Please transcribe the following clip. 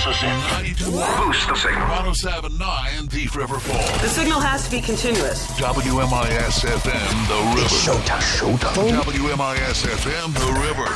Boost the signal. 92. Boost the signal. 107.9 Thief River Falls. The signal has to be continuous. WMIS FM, The River. Showtime. WMIS FM, The River.